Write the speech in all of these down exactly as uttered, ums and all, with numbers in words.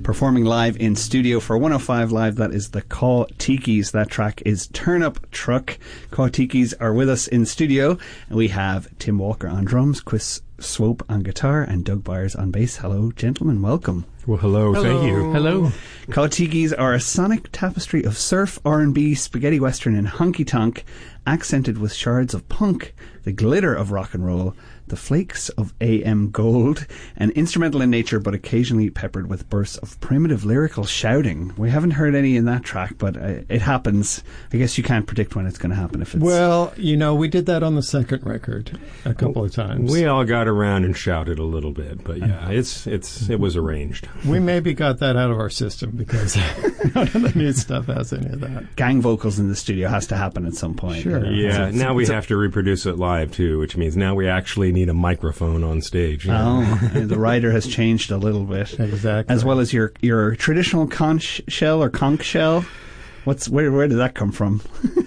performing live in studio for one oh five Live. That is the Caw Tikis. That track is Turn Up Truck. Caw Tikis are with us in studio. And we have Tim Walker on drums, Chris Swope on guitar, and Doug Byers on bass. Hello, gentlemen. Welcome. Well, hello. hello. Thank you. Hello. Caw Tikis are a sonic tapestry of surf, R and B, spaghetti western, and honky-tonk, accented with shards of punk, the glitter of rock and roll, the flakes of A M gold, and instrumental in nature but occasionally peppered with bursts of primitive lyrical shouting. We haven't heard any in that track, but uh, it happens. I guess you can't predict when it's going to happen. If it's Well, you know, we did that on the second record a couple of times. We all got around and shouted a little bit, but yeah, it's it's it was arranged. We maybe got that out of our system because none of the new stuff has any of that. gang vocals in the studio has to happen at some point. Sure. You know? Yeah, So now we it's a- have to reproduce it live too, which means now we actually need a microphone on stage. you know. Oh, and the rider has changed a little bit. Exactly. As well as your your traditional conch shell or conch shell. What's where where did that come from?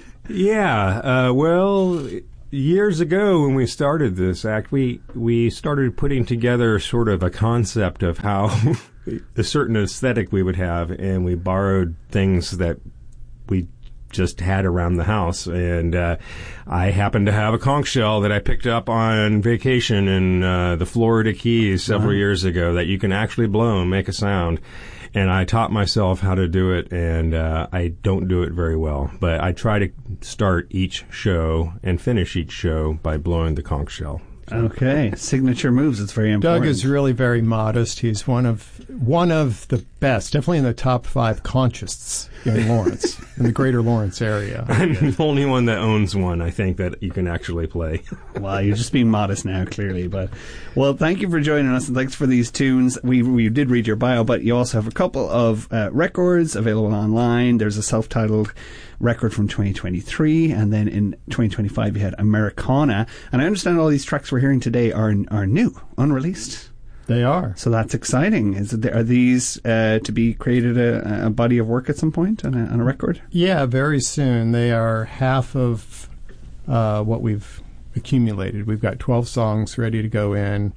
Yeah, uh, well, years ago when we started this act, we we started putting together sort of a concept of how a certain aesthetic we would have, and we borrowed things that we just had around the house. And uh, I happened to have a conch shell that I picked up on vacation in uh, the Florida Keys several Wow. years ago that you can actually blow and make a sound. And I taught myself how to do it, and uh, I don't do it very well. But I try to start each show and finish each show by blowing the conch shell. Okay, signature moves. It's very important. Doug is really very modest. He's one of one of the best, definitely in the top five conchists in Lawrence, in the greater Lawrence area. I'm the only one that owns one, I think, that you can actually play. Well, you're just being modest now, clearly. But well, thank you for joining us, and thanks for these tunes. We we did read your bio, but you also have a couple of uh, records available online. There's a self-titled record from twenty twenty-three, and then in twenty twenty-five you had Americana. And I understand all these tracks we're hearing today are are new, unreleased. They are. So that's exciting. Is it, are these uh, to be created a, a body of work at some point on a, on a record? Yeah, very soon. They are half of uh, what we've accumulated. We've got twelve songs ready to go in.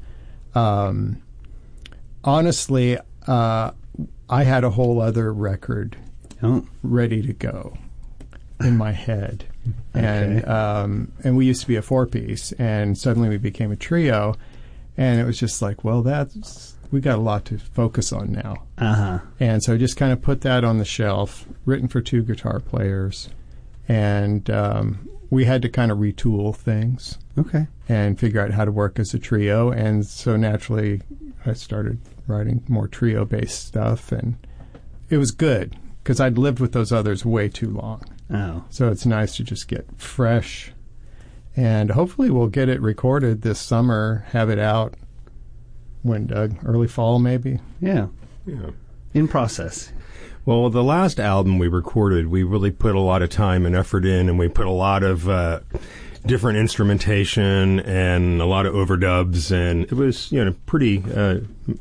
Um, honestly, uh, I had a whole other record Oh, ready to go in my head. And Okay. um, and we used to be a four-piece, and suddenly we became a trio. And it was just like, well, that's we got a lot to focus on now. uh-huh. And so I just kind of put that on the shelf, written for two guitar players. And um, we had to kind of retool things Okay. and figure out how to work as a trio. And so naturally, I started writing more trio-based stuff. And it was good because I'd lived with those others way too long. Oh. So it's nice to just get fresh. And hopefully we'll get it recorded this summer, have it out when, Doug? Early fall, maybe? Yeah. Yeah. In process. Well, the last album we recorded, we really put a lot of time and effort in, and we put a lot of uh, different instrumentation and a lot of overdubs, and it was, you know, pretty uh,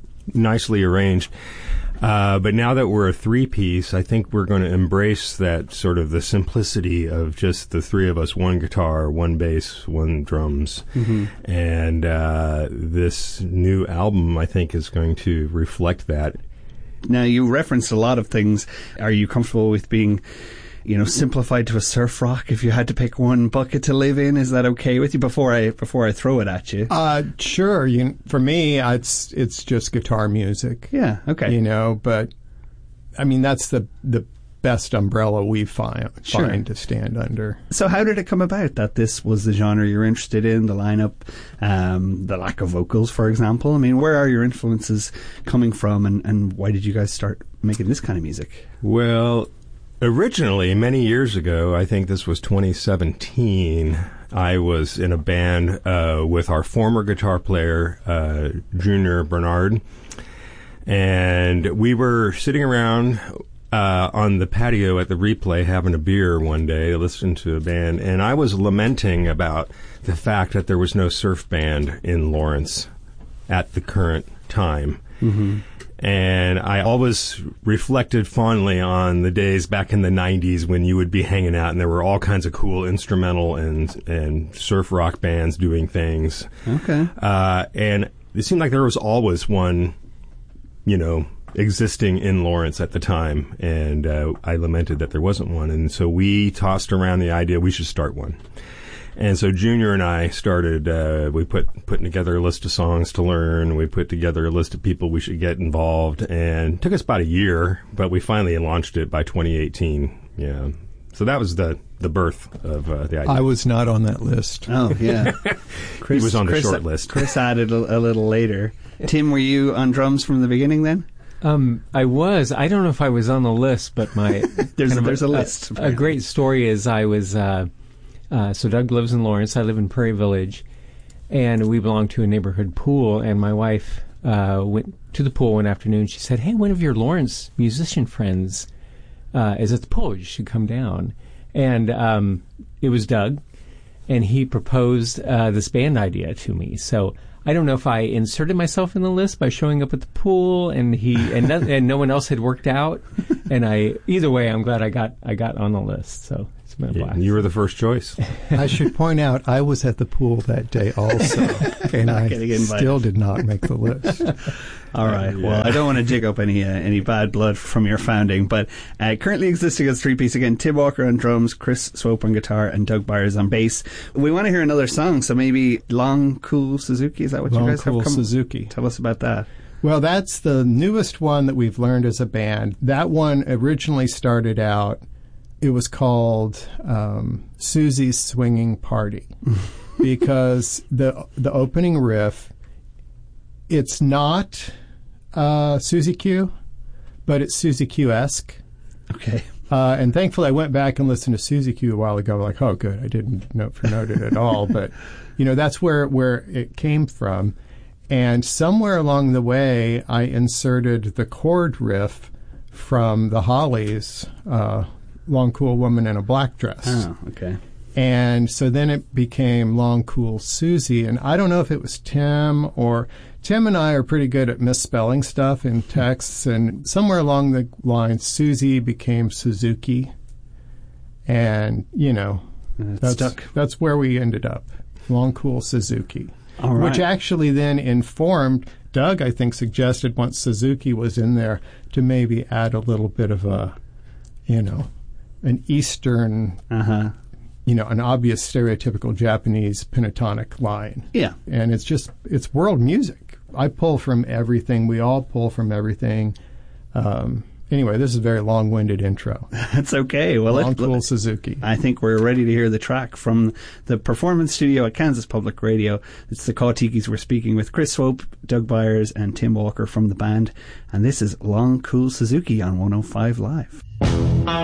nicely arranged. Uh, but now that we're a three-piece, I think we're going to embrace that sort of the simplicity of just the three of us, one guitar, one bass, one drums. Mm-hmm. And uh, this new album, I think, is going to reflect that. Now, you referenced a lot of things. Are you comfortable with being, you know, simplified to a surf rock? If you had to pick one bucket to live in, is that okay with you? Before I before I throw it at you. Uh, sure. You, for me, it's it's just guitar music. Yeah. Okay. You know, but I mean that's the the best umbrella we find Sure. find to stand under. So, how did it come about that this was the genre you're interested in? The lineup, um, the lack of vocals, for example. I mean, where are your influences coming from, and, and why did you guys start making this kind of music? Well, originally, many years ago, I think this was twenty seventeen, I was in a band uh, with our former guitar player, uh, Junior Bernard, and we were sitting around uh, on the patio at the Replay having a beer one day, listening to a band, and I was lamenting about the fact that there was no surf band in Lawrence at the current time. Mm-hmm. And I always reflected fondly on the days back in the nineties when you would be hanging out and there were all kinds of cool instrumental and and surf rock bands doing things. Okay. Uh, and it seemed like there was always one, you know, existing in Lawrence at the time, and uh, I lamented that there wasn't one. And so we tossed around the idea we should start one. And so Junior and I started, uh, we put putting together a list of songs to learn. We put together a list of people we should get involved. And it took us about a year, but we finally launched it by twenty eighteen. Yeah. So that was the, the birth of uh, the idea. I was not on that list. Oh, yeah. Chris, he was on the Chris, short list. Chris added a, a little later. Tim, were you on drums from the beginning then? Um, I was. I don't know if I was on the list, but my there's kind of there's a, a list. A, a great story is I was. Uh, uh, so Doug lives in Lawrence. I live in Prairie Village, and we belong to a neighborhood pool. And my wife uh, went to the pool one afternoon. She said, "Hey, one of your Lawrence musician friends uh, is at the pool. You should come down." And um, it was Doug, and he proposed uh, this band idea to me. So I don't know if I inserted myself in the list by showing up at the pool, and he and no, and no one else had worked out. And I either way, I'm glad I got I got on the list. So it's been a blast. Yeah, you were the first choice. I should point out I was at the pool that day also, and I still did not make the list. All right. Yeah. Well, I don't want to jig up any uh, any bad blood from your founding, but uh, currently existing as three-piece again, Tim Walker on drums, Chris Swope on guitar, and Doug Byers on bass. We want to hear another song, so maybe Long Cool Suzuki, is that what Long you guys cool have come? Suzuki. Tell us about that. Well, that's the newest one that we've learned as a band. That one originally started out, it was called um, Susie's Swinging Party, because the the opening riff, it's not uh, Susie Q, but it's Susie Q-esque. Okay. Uh, and thankfully, I went back and listened to Susie Q a while ago. Like, oh, good, I didn't note for note it at all. But you know, that's where where it came from. And somewhere along the way, I inserted the chord riff from the Hollies, uh, "Long Cool Woman in a Black Dress." Oh, okay. And so then it became Long Cool Susie. And I don't know if it was Tim or Tim and I are pretty good at misspelling stuff in texts. And somewhere along the line, Susie became Suzuki. And, you know, that's, stuck. that's where we ended up. Long Cool Suzuki. All right. Which actually then informed, Doug, I think, suggested once Suzuki was in there to maybe add a little bit of a, you know, an Eastern, uh-huh. you know, an obvious stereotypical Japanese pentatonic line. Yeah. And it's just, it's world music. I pull from everything. We all pull from everything. Um, anyway, this is a very long-winded intro. That's okay. Well, Long let's, Cool let's, Suzuki. I think we're ready to hear the track from the performance studio at Kansas Public Radio. It's the Kautikis. We're speaking with Chris Swope, Doug Byers, and Tim Walker from the band. And this is Long Cool Suzuki on one oh five Live.